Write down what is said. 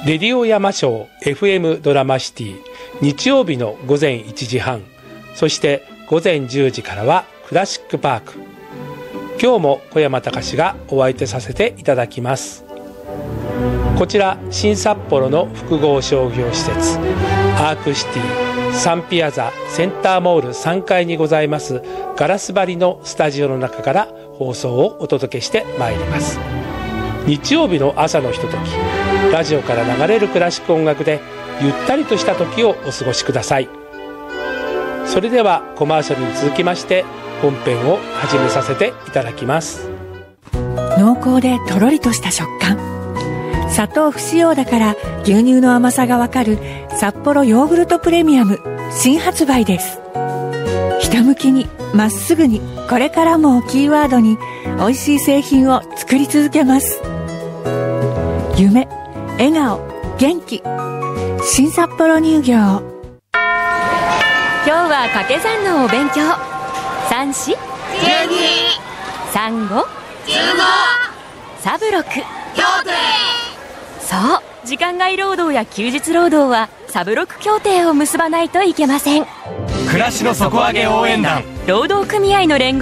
レディオ山椒 FM ドラマシティ、日曜日の午前1時半、そして午前10時からはクラシックパーク。今日も小山隆がお相手させていただきます。こちら新札幌の複合商業施設アークシティサンピアザセンターモール3階にございますガラス張りのスタジオの中から放送をお届けしてまいります。日曜日の朝のひととき、ラジオから流れるクラシック音楽でゆったりとした時をお過ごしください。それではコマーシャルに続きまして本編を始めさせていただきます。 濃厚でとろりとした食感、砂糖不使用だから牛乳の甘さがわかる札幌ヨーグルトプレミアム新発売です。ひたむきにまっすぐに、これからもキーワードに美味しい製品を作り続けます。夢、笑顔、元気、新札幌乳業。 今日は掛け算のお勉強。3、4、12、3、5、15、サブロク、そう、時間外労働や休日労働はサブロク協定を結ばないといけません。 暮らしの底上げ応援団、 労働組合の連合